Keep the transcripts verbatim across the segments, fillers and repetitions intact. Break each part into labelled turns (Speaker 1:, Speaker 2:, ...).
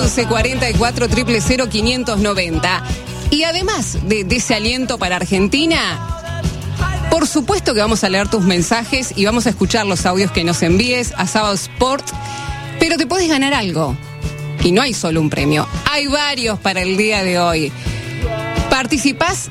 Speaker 1: once cuarenta y cuatro, cero cero cero, quinientos noventa. Y además de, de ese aliento para Argentina, por supuesto que vamos a leer tus mensajes y vamos a escuchar los audios que nos envíes a Sábado Sport, pero te puedes ganar algo. Y no hay solo un premio, hay varios para el día de hoy. Participás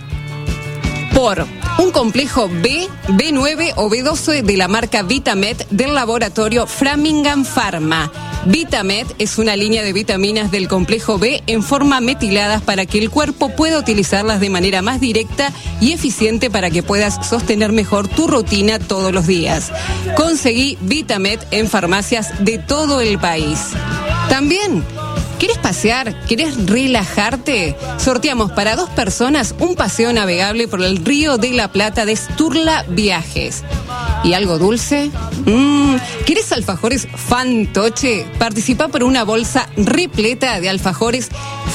Speaker 1: por un complejo B, B nueve o B doce de la marca Vitamet del laboratorio Framingham Pharma. Vitamet es una línea de vitaminas del complejo B en forma metiladas para que el cuerpo pueda utilizarlas de manera más directa y eficiente para que puedas sostener mejor tu rutina todos los días. Conseguí Vitamet en farmacias de todo el país. También, ¿querés pasear? ¿Querés relajarte? Sorteamos para dos personas un paseo navegable por el Río de la Plata de Sturla Viajes. ¿Y algo dulce? Mm, ¿Querés alfajores Fantoche? Participa por una bolsa repleta de alfajores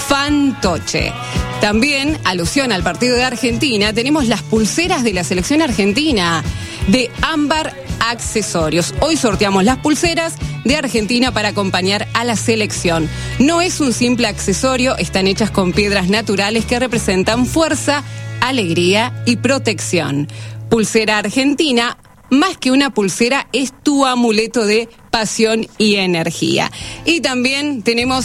Speaker 1: Fantoche. También, alusión al partido de Argentina, tenemos las pulseras de la selección argentina de Ámbar Accesorios. Hoy sorteamos las pulseras de Argentina para acompañar a la selección. No es un simple accesorio, están hechas con piedras naturales que representan fuerza, alegría y protección. Pulsera Argentina, más que una pulsera, es tu amuleto de pasión y energía. Y también tenemos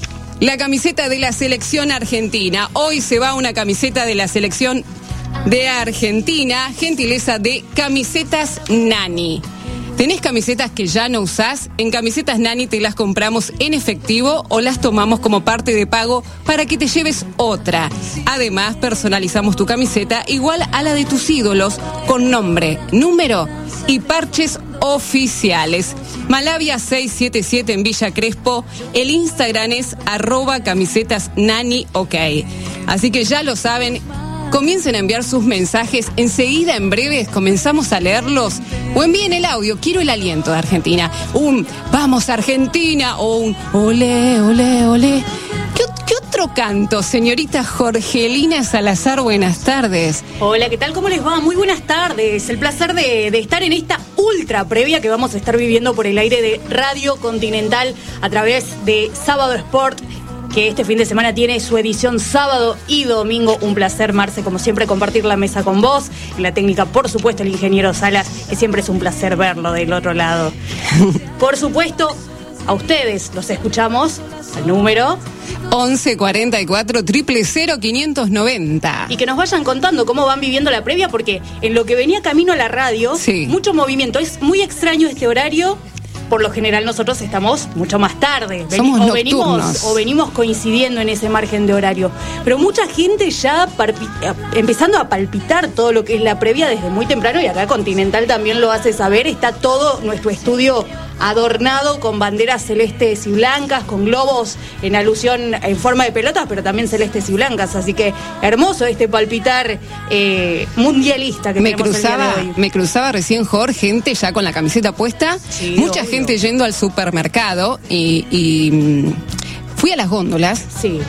Speaker 1: la camiseta de la selección argentina. Hoy se va una camiseta de la selección de Argentina, gentileza de Camisetas Nani. ¿Tenés camisetas que ya no usás? En Camisetas Nani te las compramos en efectivo o las tomamos como parte de pago para que te lleves otra. Además, personalizamos tu camiseta igual a la de tus ídolos con nombre, número y parches oficiales. Malavia seiscientos setenta y siete en Villa Crespo. El Instagram es arroba camisetas nani ok. Así que ya lo saben. Comiencen a enviar sus mensajes. Enseguida, en breves, comenzamos a leerlos. O envíen el audio. Quiero el aliento de Argentina. Un vamos Argentina o un olé, olé, olé. ¿Qué, qué otro canto, señorita Jorgelina Salazar? Buenas tardes.
Speaker 2: Hola, ¿qué tal? ¿Cómo les va? Muy buenas tardes. El placer de, de estar en esta ultra previa que vamos a estar viviendo por el aire de Radio Continental a través de Sábado Sport, que este fin de semana tiene su edición sábado y domingo. Un placer, Marce, como siempre, compartir la mesa con vos. En la técnica, por supuesto, el ingeniero Salas, que siempre es un placer verlo del otro lado. Por supuesto, a ustedes los escuchamos al número
Speaker 1: once cuarenta y cuatro, cero cero cero, quinientos noventa.
Speaker 2: Y que nos vayan contando cómo van viviendo la previa, porque en lo que venía camino a la radio,
Speaker 1: sí,
Speaker 2: mucho movimiento. Es muy extraño este horario. Por lo general nosotros estamos mucho más tarde.
Speaker 1: Somos
Speaker 2: o venimos, o venimos coincidiendo en ese margen de horario. Pero mucha gente ya parpi- empezando a palpitar todo lo que es la previa desde muy temprano, y acá Continental también lo hace saber. Está todo nuestro estudio adornado con banderas celestes y blancas, con globos en alusión en forma de pelotas, pero también celestes y blancas. Así que hermoso este palpitar eh, mundialista que
Speaker 1: me
Speaker 2: tenemos
Speaker 1: cruzaba,
Speaker 2: el día de hoy.
Speaker 1: Me cruzaba recién, Jorge, gente ya con la camiseta puesta,
Speaker 2: Sí,
Speaker 1: mucha
Speaker 2: obvio.
Speaker 1: gente yendo al supermercado y, y mm, fui a las góndolas.
Speaker 2: Sí.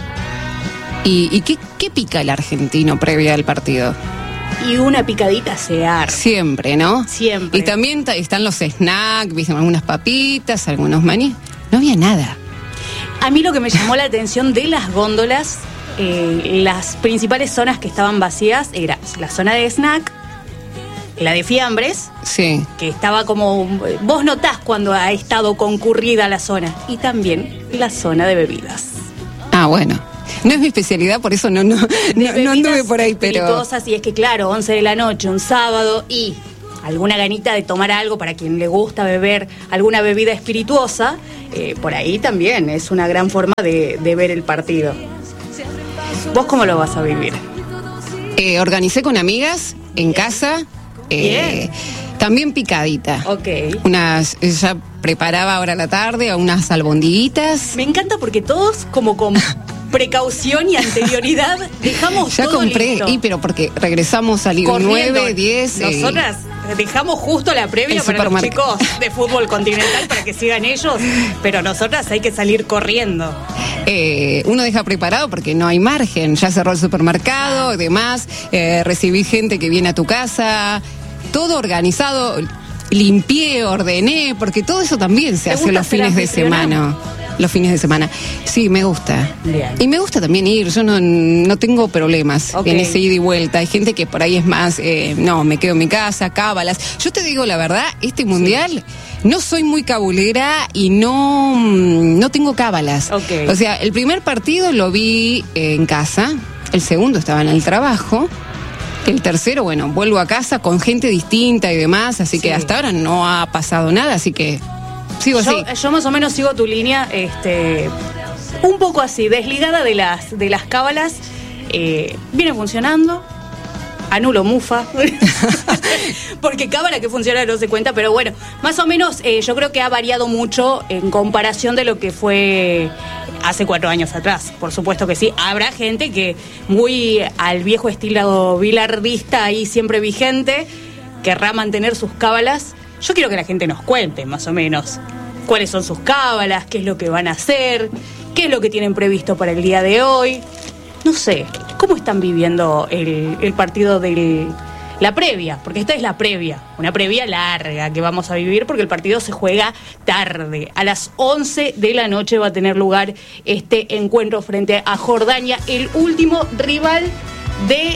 Speaker 1: ¿Y, y qué, qué pica el argentino previo al partido?
Speaker 2: Y una picadita se arma.
Speaker 1: Siempre, ¿no?
Speaker 2: Siempre.
Speaker 1: Y también t- están los snacks, ¿viste? Algunas papitas, algunos maní. No había nada.
Speaker 2: A mí lo que me llamó la atención de las góndolas, eh, las principales zonas que estaban vacías, era la zona de snack, la de fiambres,
Speaker 1: Sí.
Speaker 2: que estaba como... Vos notás cuando ha estado concurrida la zona. Y también la zona de bebidas.
Speaker 1: Ah, bueno. No es mi especialidad, por eso no, no, no, no anduve por ahí, pero...
Speaker 2: Espirituosas, y es que claro, once de la noche, un sábado, y alguna ganita de tomar algo para quien le gusta beber alguna bebida espirituosa, eh, por ahí también es una gran forma de, de ver el partido. ¿Vos cómo lo vas a vivir?
Speaker 1: Eh, organicé con amigas en casa. Eh, también picadita.
Speaker 2: Ok.
Speaker 1: Unas, ya preparaba ahora a la tarde unas albondiguitas.
Speaker 2: Me encanta porque todos como con precaución y anterioridad dejamos
Speaker 1: Ya
Speaker 2: todo
Speaker 1: compré,
Speaker 2: listo.
Speaker 1: y pero porque regresamos a
Speaker 2: Corriendo.
Speaker 1: nueve, diez.
Speaker 2: Nosotras dejamos justo la previa
Speaker 1: El
Speaker 2: para los
Speaker 1: supermerc-
Speaker 2: chicos de fútbol continental para que sigan ellos, pero nosotras hay que salir corriendo.
Speaker 1: Eh, uno deja preparado porque no hay margen. Ya cerró el supermercado y demás. Eh, recibí gente que viene a tu casa. Todo organizado. Limpié, ordené, porque todo eso también se
Speaker 2: ¿Te
Speaker 1: hace
Speaker 2: gusta
Speaker 1: los
Speaker 2: ser
Speaker 1: fines de
Speaker 2: anfitriona?
Speaker 1: semana. Los fines de semana. Sí, me gusta.
Speaker 2: Bien.
Speaker 1: Y me gusta también ir. Yo no, no tengo problemas
Speaker 2: Okay.
Speaker 1: en ese ida y vuelta. Hay gente que por ahí es más, eh, no, me quedo en mi casa, cábalas. Yo te digo la verdad, este mundial, sí. no soy muy cabulera y no, no tengo cábalas.
Speaker 2: Okay.
Speaker 1: O sea, el primer partido lo vi eh, en casa, el segundo estaba en el trabajo. El tercero, bueno, vuelvo a casa con gente distinta y demás, así sí. que hasta ahora no ha pasado nada, así que sigo
Speaker 2: yo,
Speaker 1: así.
Speaker 2: Yo más o menos sigo tu línea, este, un poco así, desligada de las, de las cábalas, eh, viene funcionando, anulo mufa, porque cábala que funciona no se cuenta, pero bueno, más o menos eh, yo creo que ha variado mucho en comparación de lo que fue hace cuatro años atrás. Por supuesto que sí, habrá gente que muy al viejo estilo bilardista ahí siempre vigente, querrá mantener sus cábalas. Yo quiero que la gente nos cuente más o menos cuáles son sus cábalas, qué es lo que van a hacer, qué es lo que tienen previsto para el día de hoy. No sé, ¿cómo están viviendo el, el partido de la previa? Porque esta es la previa, una previa larga que vamos a vivir porque el partido se juega tarde. A las once de la noche va a tener lugar este encuentro frente a Jordania, el último rival de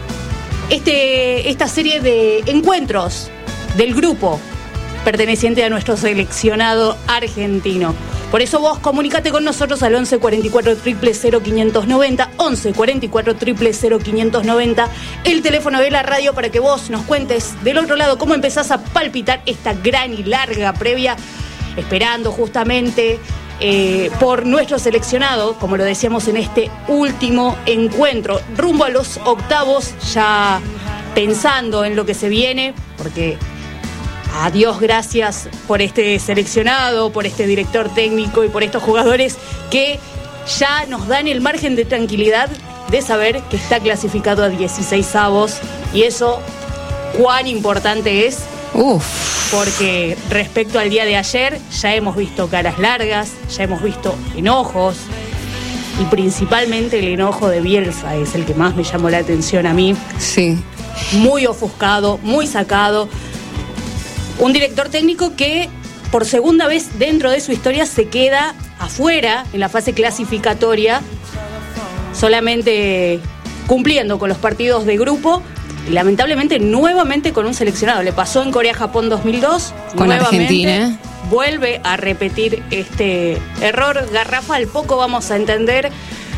Speaker 2: este, esta serie de encuentros del grupo perteneciente a nuestro seleccionado argentino. Por eso vos comunicate con nosotros al once cuarenta y cuatro, cero cero cero, quinientos noventa, once cuarenta y cuatro, cero cero cero, quinientos noventa, el teléfono de la radio para que vos nos cuentes del otro lado cómo empezás a palpitar esta gran y larga previa, esperando justamente eh, por nuestro seleccionado, como lo decíamos en este último encuentro, rumbo a los octavos, ya pensando en lo que se viene, porque a Dios gracias por este seleccionado, por este director técnico y por estos jugadores que ya nos dan el margen de tranquilidad de saber que está clasificado a dieciseisavos, y eso cuán importante es.
Speaker 1: Uf.
Speaker 2: Porque respecto al día de ayer ya hemos visto caras largas, ya hemos visto enojos, y principalmente el enojo de Bielsa es el que más me llamó la atención a mí.
Speaker 1: Sí.
Speaker 2: Muy ofuscado, muy sacado. Un director técnico que por segunda vez dentro de su historia se queda afuera en la fase clasificatoria, solamente cumpliendo con los partidos de grupo, y lamentablemente nuevamente con un seleccionado. Le pasó en Corea-Japón dos mil dos,
Speaker 1: con Argentina.
Speaker 2: Vuelve a repetir este error garrafal. Poco vamos a entender.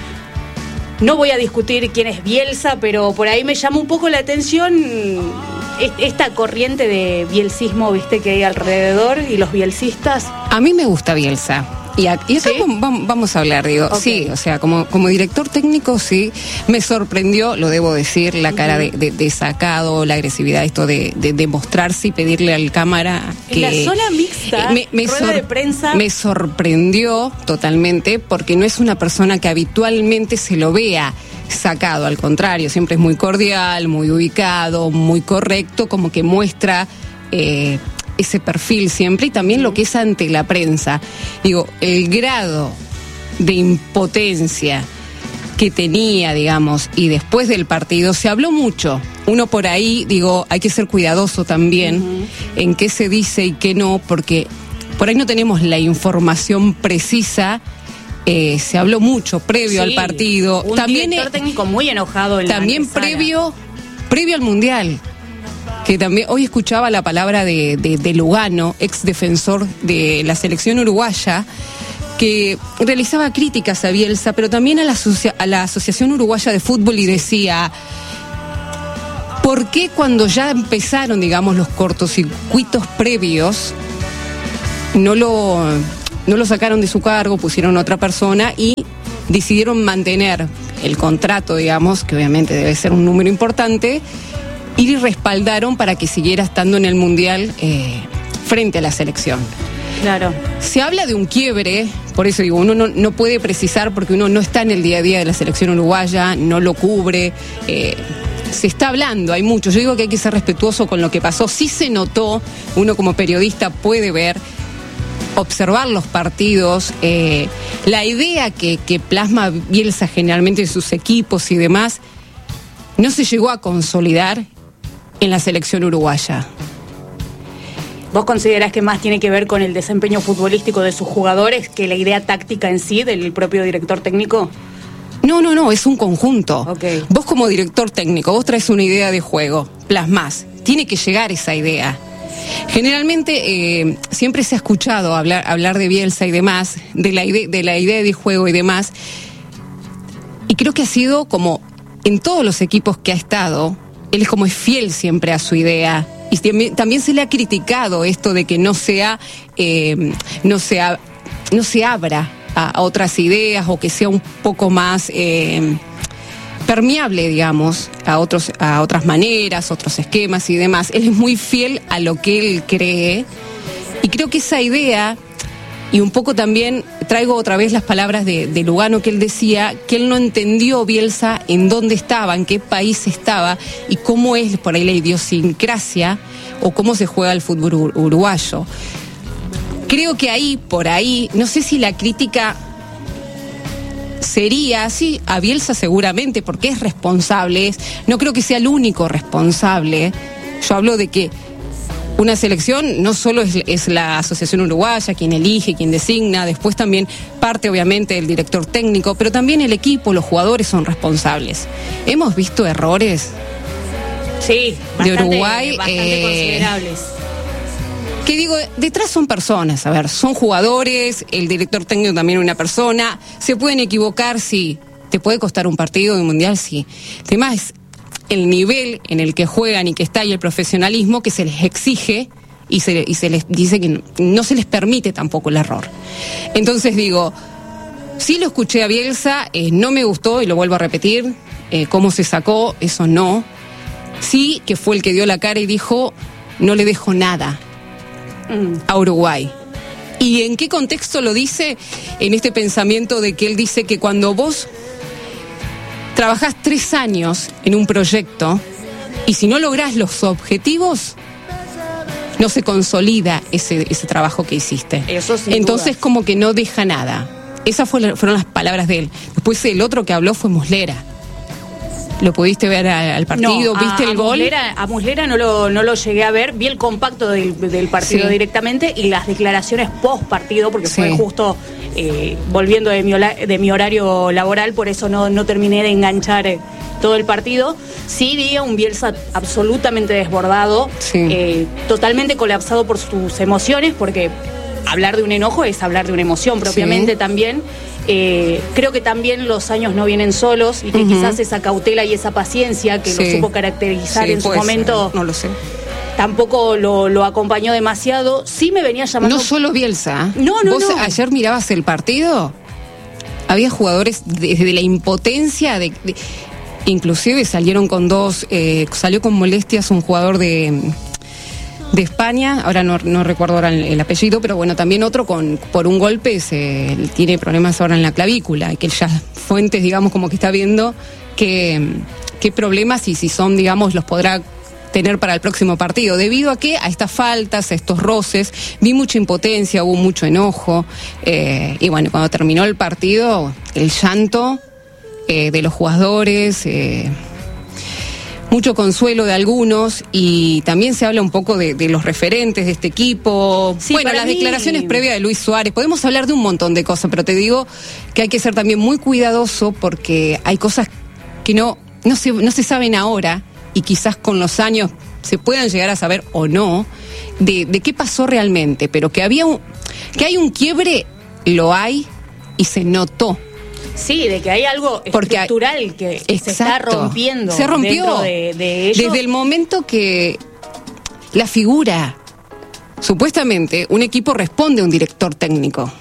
Speaker 2: No voy a discutir quién es Bielsa, pero por ahí me llama un poco la atención esta corriente de bielsismo, viste, que hay alrededor, y los bielsistas.
Speaker 1: A mí me gusta Bielsa. Y, a, y acá ¿sí? vamos, vamos a hablar, digo, okay. sí, o sea, como, como director técnico, sí, me sorprendió, lo debo decir, la cara uh-huh. de, de, de sacado, la agresividad, esto de, de, de mostrarse y pedirle al cámara que...
Speaker 2: En la zona mixta,
Speaker 1: me, me
Speaker 2: rueda
Speaker 1: sor,
Speaker 2: de prensa...
Speaker 1: Me sorprendió totalmente, porque no es una persona que habitualmente se lo vea sacado, al contrario, siempre es muy cordial, muy ubicado, muy correcto, como que muestra... Eh, ese perfil siempre, y también lo que es ante la prensa. Digo, el grado de impotencia que tenía, digamos, y después del partido se habló mucho. Uno por ahí, digo, hay que ser cuidadoso también uh-huh. en qué se dice y qué no, porque por ahí no tenemos la información precisa. Eh, se habló mucho previo sí, al partido.
Speaker 2: Un
Speaker 1: también
Speaker 2: director técnico muy enojado en
Speaker 1: también
Speaker 2: la
Speaker 1: previo, previo al Mundial. Que también hoy escuchaba la palabra de, de, de Lugano, ex defensor de la selección uruguaya, que realizaba críticas a Bielsa, pero también a la, asocia, a la Asociación Uruguaya de Fútbol, y decía, ¿por qué cuando ya empezaron, digamos, los cortocircuitos previos, no lo, no lo sacaron de su cargo, pusieron a otra persona y decidieron mantener el contrato, digamos, que obviamente debe ser un número importante, y respaldaron para que siguiera estando en el Mundial eh, frente a la selección?
Speaker 2: Claro.
Speaker 1: Se habla de un quiebre, por eso digo, uno no, no puede precisar porque uno no está en el día a día de la selección uruguaya, no lo cubre, eh, se está hablando, hay mucho. Yo digo que hay que ser respetuoso con lo que pasó. Sí se notó, uno como periodista puede ver, observar los partidos, eh, la idea que, que plasma Bielsa generalmente en sus equipos y demás, no se llegó a consolidar en la selección uruguaya.
Speaker 2: ¿Vos considerás que más tiene que ver con el desempeño futbolístico de sus jugadores que la idea táctica en sí del propio director técnico?
Speaker 1: No, no, no, es un conjunto.
Speaker 2: Okay.
Speaker 1: Vos como director técnico, vos traes una idea de juego, plasmás, tiene que llegar esa idea. Generalmente eh, siempre se ha escuchado hablar, hablar de Bielsa y demás, de la, ide- de la idea de juego y demás, y creo que ha sido como en todos los equipos que ha estado, él es como es fiel siempre a su idea. Y también, también se le ha criticado esto de que no sea, eh, no sea, no se abra a, a otras ideas o que sea un poco más eh, permeable, digamos, a otros, a otras maneras, otros esquemas y demás. Él es muy fiel a lo que él cree y creo que esa idea, y un poco también traigo otra vez las palabras de, de Lugano, que él decía que él no entendió Bielsa en dónde estaba, en qué país estaba y cómo es por ahí la idiosincrasia o cómo se juega el fútbol ur- uruguayo. Creo que ahí, por ahí, no sé si la crítica sería, sí, a Bielsa seguramente, porque es responsable, es, no creo que sea el único responsable. Yo hablo de que una selección no solo es, es la Asociación Uruguaya quien elige, quien designa, después también parte obviamente del director técnico, pero también el equipo, los jugadores son responsables. Hemos visto errores
Speaker 2: Sí,
Speaker 1: de
Speaker 2: bastante,
Speaker 1: Uruguay
Speaker 2: bastante
Speaker 1: eh,
Speaker 2: considerables.
Speaker 1: que digo, detrás son personas, a ver, son jugadores, el director técnico también es una persona, se pueden equivocar, sí, te puede costar un partido de mundial, sí. El tema es el nivel en el que juegan y que está y el profesionalismo que se les exige y se, y se les dice que no, no se les permite tampoco el error. Entonces digo, sí lo escuché a Bielsa, eh, no me gustó y lo vuelvo a repetir, eh, cómo se sacó, eso no. Sí que fue el que dio la cara y dijo, no le dejo nada a Uruguay. ¿Y en qué contexto lo dice? En este pensamiento de que él dice que cuando vos trabajás tres años en un proyecto y si no lográs los objetivos, no se consolida ese, ese trabajo que hiciste.
Speaker 2: Eso sin
Speaker 1: Entonces
Speaker 2: dudas.
Speaker 1: como que no deja nada. Esas fue, fueron las palabras de él. Después el otro que habló fue Muslera. ¿Lo pudiste ver a- al partido?
Speaker 2: No,
Speaker 1: ¿Viste
Speaker 2: a,
Speaker 1: el
Speaker 2: a
Speaker 1: gol?
Speaker 2: Muslera, a Muslera no lo, no lo llegué a ver, vi el compacto del, del partido
Speaker 1: Sí.
Speaker 2: directamente y las declaraciones post partido, porque
Speaker 1: Sí.
Speaker 2: fue justo eh, volviendo de mi, hola- de mi horario laboral, por eso no, no terminé de enganchar eh, todo el partido. Sí vi a un Bielsa absolutamente desbordado,
Speaker 1: Sí.
Speaker 2: eh, totalmente colapsado por sus emociones, porque hablar de un enojo es hablar de una emoción propiamente
Speaker 1: Sí.
Speaker 2: también. Eh, creo que también los años no vienen solos y que
Speaker 1: Ujú.
Speaker 2: quizás esa cautela y esa paciencia que
Speaker 1: Sí.
Speaker 2: lo supo caracterizar
Speaker 1: Sí,
Speaker 2: en su
Speaker 1: puede
Speaker 2: momento
Speaker 1: ser, no lo sé.
Speaker 2: tampoco lo, lo acompañó demasiado. Sí me venía llamando...
Speaker 1: No solo Bielsa.
Speaker 2: No, no,
Speaker 1: ¿Vos
Speaker 2: no.
Speaker 1: ayer mirabas el partido? Había jugadores desde la impotencia de, de- inclusive salieron con dos, eh, salió con molestias un jugador de de España, ahora no, no recuerdo ahora el, el apellido, pero bueno, también otro con por un golpe se tiene problemas ahora en la clavícula, y que ya Fuentes, digamos, como que está viendo que qué problemas y si son, digamos, los podrá tener para el próximo partido, debido a que a estas faltas, a estos roces, vi mucha impotencia, hubo mucho enojo, eh, y bueno, cuando terminó el partido, el llanto eh, de los jugadores, eh, mucho consuelo de algunos, y también se habla un poco de, de los referentes de este equipo.
Speaker 2: Sí,
Speaker 1: bueno,
Speaker 2: para
Speaker 1: las
Speaker 2: mí-
Speaker 1: declaraciones previas de Luis Suárez, podemos hablar de un montón de cosas, pero te digo que hay que ser también muy cuidadoso porque hay cosas que no, no se, no se saben ahora y quizás con los años se puedan llegar a saber o no de, de qué pasó realmente, pero que había un, que hay un quiebre, lo hay y se notó.
Speaker 2: Sí, de que hay algo
Speaker 1: Porque hay-
Speaker 2: estructural que se está
Speaker 1: Exacto.
Speaker 2: rompiendo
Speaker 1: Se rompió
Speaker 2: dentro de, de ellos.
Speaker 1: desde el momento que la figura, supuestamente, un equipo responde a un director técnico.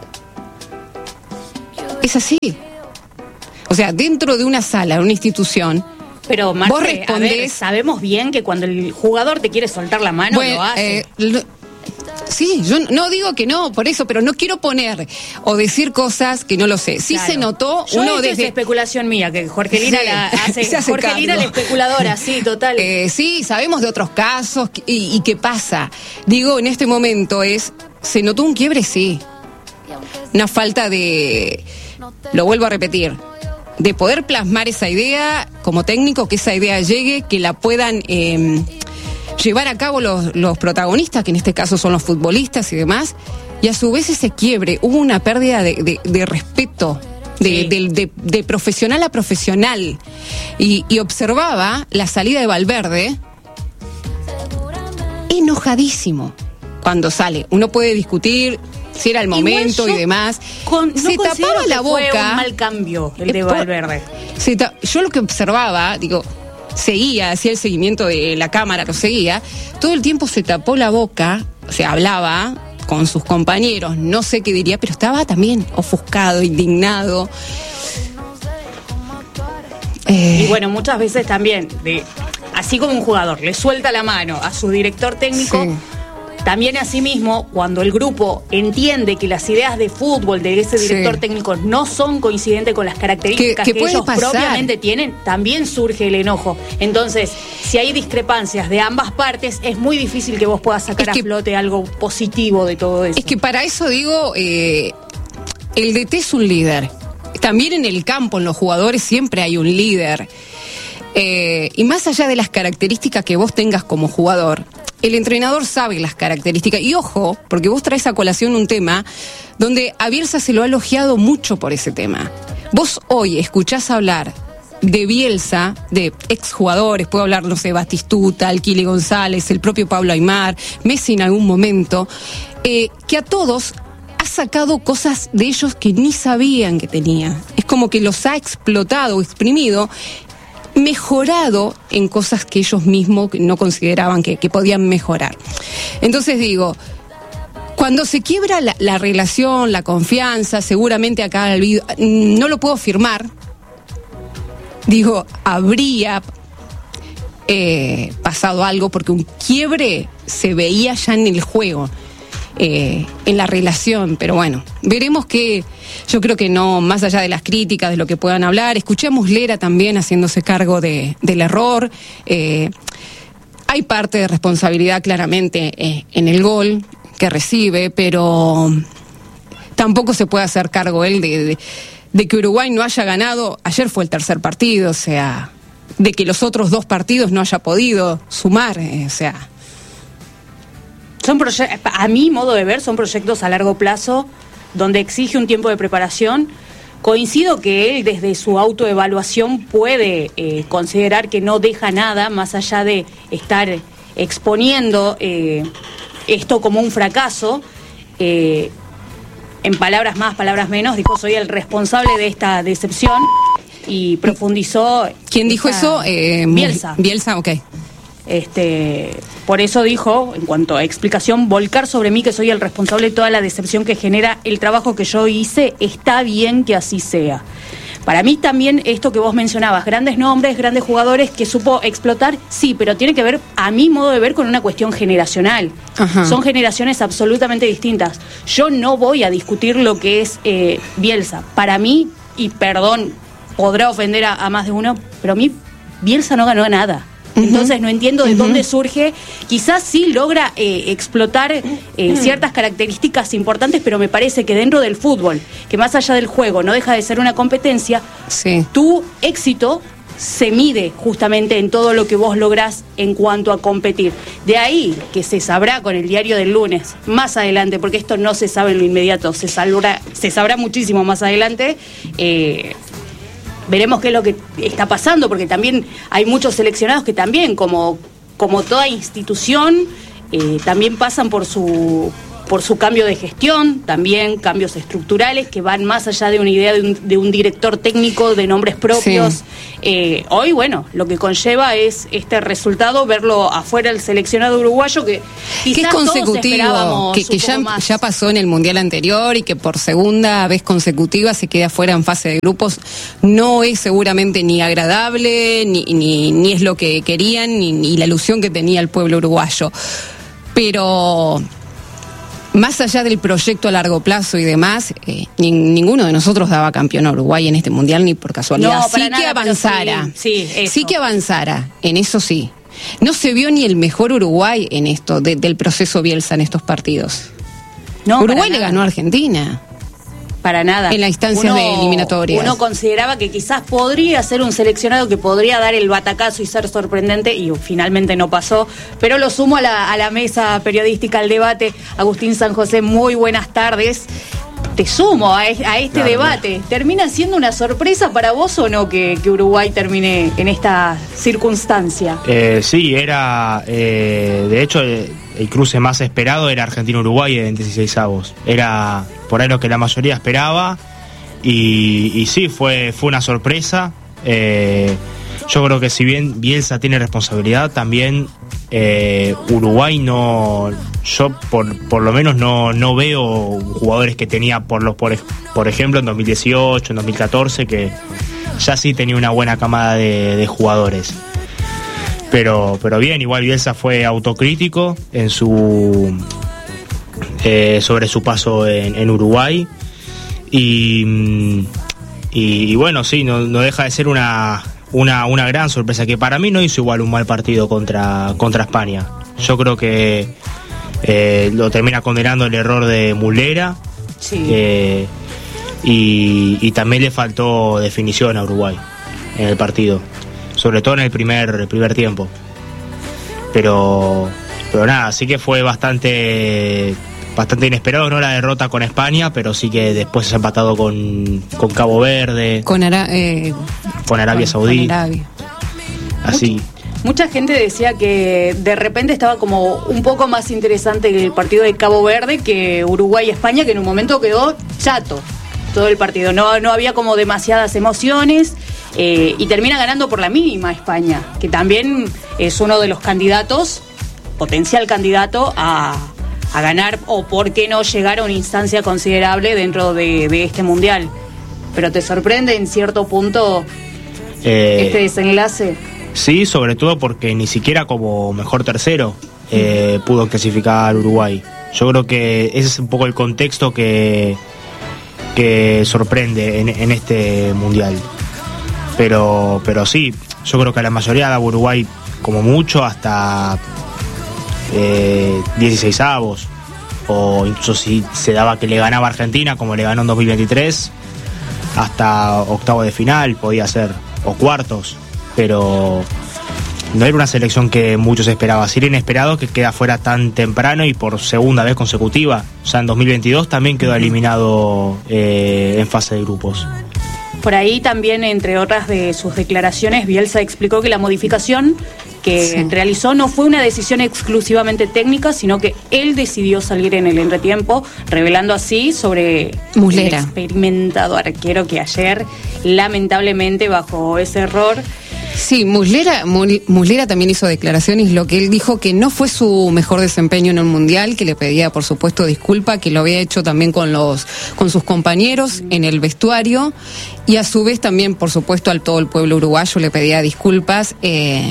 Speaker 1: Es así. O sea, dentro de una sala, una institución,
Speaker 2: Pero Marce,
Speaker 1: vos
Speaker 2: a ver,
Speaker 1: respondés-
Speaker 2: sabemos bien que cuando el jugador te quiere soltar la mano,
Speaker 1: bueno,
Speaker 2: lo hace.
Speaker 1: eh, lo- sí, yo no digo que no, por eso, pero no quiero poner o decir cosas que no lo sé. Sí
Speaker 2: Claro.
Speaker 1: se notó,
Speaker 2: Yo
Speaker 1: uno
Speaker 2: esto es
Speaker 1: desde...
Speaker 2: especulación mía, que Jorge Lina
Speaker 1: Sí,
Speaker 2: la hace,
Speaker 1: se hace
Speaker 2: Jorge Lina la
Speaker 1: cargo.
Speaker 2: especuladora, sí, total.
Speaker 1: Eh, sí, sabemos de otros casos y, y qué pasa. Digo, en este momento es, ¿se notó un quiebre? Sí. Una falta de, lo vuelvo a repetir, de poder plasmar esa idea como técnico, que esa idea llegue, que la puedan eh, llevar a cabo los, los protagonistas, que en este caso son los futbolistas y demás, y a su vez ese quiebre, hubo una pérdida de, de, de respeto, de, sí. de, de, de profesional a profesional, y, y observaba la salida de Valverde enojadísimo cuando sale. Uno puede discutir si era el momento y demás.
Speaker 2: Con, no
Speaker 1: se tapaba la boca.
Speaker 2: Fue un mal cambio el de Valverde.
Speaker 1: Se ta- yo lo que observaba, digo, seguía, hacía el seguimiento de la cámara, lo seguía, todo el tiempo se tapó la boca, o sea, hablaba con sus compañeros, no sé qué diría, pero estaba también ofuscado, indignado.
Speaker 2: Eh... Y bueno, muchas veces también, de, así como un jugador le suelta la mano a su director técnico, sí. También asimismo, cuando el grupo entiende que las ideas de fútbol de ese director sí. técnico no son coincidentes con las características
Speaker 1: que,
Speaker 2: que,
Speaker 1: que
Speaker 2: ellos
Speaker 1: pasar.
Speaker 2: propiamente tienen, también surge el enojo. Entonces, si hay discrepancias de ambas partes, es muy difícil que vos puedas sacar
Speaker 1: es que,
Speaker 2: a flote algo positivo de todo eso.
Speaker 1: Es que para eso digo, eh, el D T es un líder. También en el campo, en los jugadores, siempre hay un líder. Eh, y más allá de las características que vos tengas como jugador, el entrenador sabe las características. Y ojo, porque vos traes a colación un tema donde a Bielsa se lo ha elogiado mucho por ese tema. Vos hoy escuchás hablar de Bielsa, de exjugadores, puedo hablar, no sé, Batistuta, Alquili González, el propio Pablo Aimar, Messi en algún momento, eh, que a todos ha sacado cosas de ellos que ni sabían que tenía. Es como que los ha explotado, exprimido, mejorado en cosas que ellos mismos no consideraban que, que podían mejorar. Entonces digo, cuando se quiebra la, la relación, la confianza, seguramente acá el video, no lo puedo afirmar, digo, habría eh, pasado algo, porque un quiebre se veía ya en el juego, eh, en la relación, pero bueno, veremos que yo creo que no, más allá de las críticas, de lo que puedan hablar. Escuché a Muslera también haciéndose cargo de, del error. Eh, hay parte de responsabilidad claramente eh, en el gol que recibe, pero tampoco se puede hacer cargo él de, de, de que Uruguay no haya ganado. Ayer fue el tercer partido, o sea, de que los otros dos partidos no haya podido sumar, eh, o sea...
Speaker 2: Son proye- a mi modo de ver, son proyectos a largo plazo donde exige un tiempo de preparación. Coincido que él desde su autoevaluación puede eh, considerar que no deja nada más allá de estar exponiendo eh, esto como un fracaso. Eh, en palabras más, palabras menos, dijo: soy el responsable de esta decepción, y profundizó.
Speaker 1: ¿Quién dijo eso? Eh,
Speaker 2: Bielsa.
Speaker 1: Bielsa, ok.
Speaker 2: Este, por eso dijo, en cuanto a explicación, volcar sobre mí que soy el responsable de toda la decepción que genera el trabajo que yo hice. Está bien que así sea. Para mí también esto que vos mencionabas, grandes nombres, grandes jugadores que supo explotar, sí, pero tiene que ver, a mi modo de ver, con una cuestión generacional. Ajá. Son generaciones absolutamente distintas. Yo no voy a discutir lo que es eh, Bielsa. Para mí, y perdón, podrá ofender a, a más de uno, pero a mí Bielsa no ganó nada. Entonces no entiendo de uh-huh. dónde surge. Quizás sí logra eh, explotar eh, uh-huh. ciertas características importantes, pero me parece que dentro del fútbol, que más allá del juego no deja de ser una competencia, sí. Tu éxito se mide justamente en todo lo que vos lográs en cuanto a competir. De ahí que se sabrá con el diario del lunes, más adelante, porque esto no se sabe en lo inmediato, se sabrá, se sabrá muchísimo más adelante. eh, Veremos qué es lo que está pasando, porque también hay muchos seleccionados que también, como, como toda institución, eh, también pasan por su, por su cambio de gestión, también cambios estructurales que van más allá de una idea de un, de un director técnico, de nombres propios. Sí. Eh, hoy, bueno, lo que conlleva es este resultado, verlo afuera el seleccionado uruguayo, que quizás
Speaker 1: que es consecutivo,
Speaker 2: todos
Speaker 1: que, que ya, ya pasó en el Mundial anterior, y que por segunda vez consecutiva se queda fuera en fase de grupos. No es seguramente ni agradable, ni, ni, ni es lo que querían, ni, ni la ilusión que tenía el pueblo uruguayo. Pero... más allá del proyecto a largo plazo y demás, eh, ni, ninguno de nosotros daba campeón a Uruguay en este Mundial, ni por casualidad.
Speaker 2: No,
Speaker 1: sí
Speaker 2: nada,
Speaker 1: que avanzara,
Speaker 2: sí, sí,
Speaker 1: sí que avanzara, en eso sí. No se vio ni el mejor Uruguay en esto, de, del proceso Bielsa en estos partidos. No, Uruguay le ganó a Argentina.
Speaker 2: Para nada.
Speaker 1: En la instancia
Speaker 2: uno,
Speaker 1: de eliminatorias.
Speaker 2: Uno consideraba que quizás podría ser un seleccionado que podría dar el batacazo y ser sorprendente, y finalmente no pasó. Pero lo sumo a la, a la mesa periodística, al debate. Agustín San José, muy buenas tardes. Te sumo a, a este claro, debate. Claro. ¿Termina siendo una sorpresa para vos o no que, que Uruguay termine en esta circunstancia?
Speaker 3: Eh, sí, era... Eh, de hecho, el, el cruce más esperado era Argentina-Uruguay en dieciseisavos. Era por ahí lo que la mayoría esperaba. Y, y sí, fue, fue una sorpresa. Eh, yo creo que si bien Bielsa tiene responsabilidad, también eh, Uruguay no... Yo por por lo menos no no veo jugadores que tenía por los por, por ejemplo en dos mil dieciocho, en dos mil catorce, que ya sí tenía una buena camada de, de jugadores. Pero pero bien, igual Bielsa fue autocrítico en su eh, sobre su paso en, en Uruguay y, y, y bueno, sí, no, no deja de ser una una una gran sorpresa, que para mí no hizo igual un mal partido contra contra España. Yo creo que Eh, lo termina condenando el error de Muslera. Sí. eh, y, y también le faltó definición a Uruguay en el partido, sobre todo en el primer, el primer tiempo, pero pero nada, sí que fue bastante bastante inesperado, no la derrota con España, pero sí que después se ha empatado con, con Cabo Verde,
Speaker 1: con, Ara eh,
Speaker 3: con Arabia con, Saudí,
Speaker 1: con Arabia.
Speaker 3: Así.
Speaker 2: Mucha gente decía que de repente estaba como un poco más interesante el partido de Cabo Verde que Uruguay-España, que en un momento quedó chato todo el partido. No, no había como demasiadas emociones eh, y termina ganando por la mínima España, que también es uno de los candidatos, potencial candidato a, a ganar o por qué no llegar a una instancia considerable dentro de, de este Mundial. Pero ¿te sorprende en cierto punto eh... este desenlace?
Speaker 3: Sí, sobre todo porque ni siquiera como mejor tercero eh, pudo clasificar Uruguay. Yo creo que ese es un poco el contexto que, que sorprende en, en este Mundial. Pero, pero sí, yo creo que a la mayoría daba Uruguay como mucho hasta eh, dieciseisavos, o incluso si se daba que le ganaba a Argentina, como le ganó en dos mil veintitrés, hasta octavo de final podía ser, o cuartos. Pero no era una selección que muchos esperaban. Sí era inesperado que queda fuera tan temprano y por segunda vez consecutiva. O sea, en dos mil veintidós también quedó eliminado eh, en fase de grupos.
Speaker 2: Por ahí también, entre otras de sus declaraciones, Bielsa explicó que la modificación que sí. realizó no fue una decisión exclusivamente técnica, sino que él decidió salir en el entretiempo, revelando así sobre
Speaker 1: Muslera,
Speaker 2: el experimentado arquero que ayer, lamentablemente, bajo ese error.
Speaker 1: Sí, Muslera, Muslera también hizo declaraciones, lo que él dijo que no fue su mejor desempeño en el Mundial, que le pedía por supuesto disculpa, que lo había hecho también con los con sus compañeros en el vestuario, y a su vez también por supuesto al todo el pueblo uruguayo le pedía disculpas. Eh,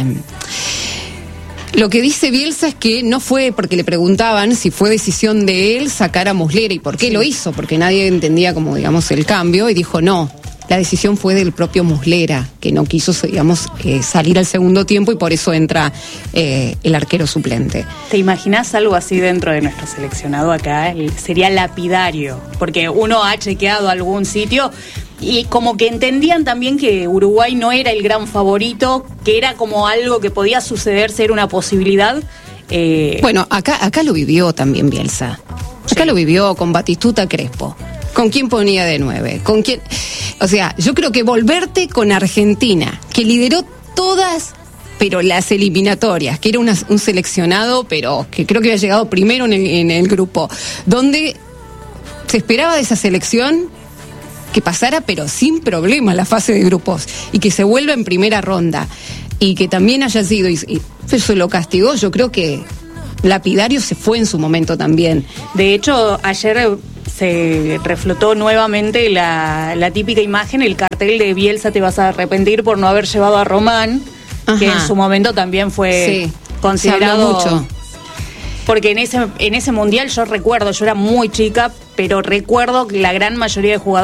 Speaker 1: Lo que dice Bielsa es que no fue porque le preguntaban si fue decisión de él sacar a Muslera y por qué sí. lo hizo, porque nadie entendía como digamos el cambio, y dijo no. La decisión fue del propio Muslera, que no quiso, digamos, eh, salir al segundo tiempo y por eso entra eh, el arquero suplente.
Speaker 2: ¿Te imaginas algo así dentro de nuestro seleccionado acá? Sería lapidario, porque uno ha chequeado algún sitio y como que entendían también que Uruguay no era el gran favorito, que era como algo que podía suceder, ser una posibilidad.
Speaker 1: Eh... Bueno, acá, acá lo vivió también Bielsa. Acá sí. lo vivió con Batistuta Crespo. ¿Con quién ponía de nueve? ¿Con quién? O sea, yo creo que volverte con Argentina, que lideró todas, pero las eliminatorias, que era una, un seleccionado, pero que creo que había llegado primero en el, en el grupo, donde se esperaba de esa selección que pasara, pero sin problema, la fase de grupos, y que se vuelva en primera ronda, y que también haya sido, y, y eso lo castigó, yo creo que lapidario se fue en su momento también.
Speaker 2: De hecho, ayer se reflotó nuevamente la, la típica imagen, el cartel de Bielsa te vas a arrepentir por no haber llevado a Román, Ajá. que en su momento también fue sí, considerado
Speaker 1: mucho.
Speaker 2: Porque en ese, en ese mundial yo recuerdo, yo era muy chica, pero recuerdo que la gran mayoría de jugadores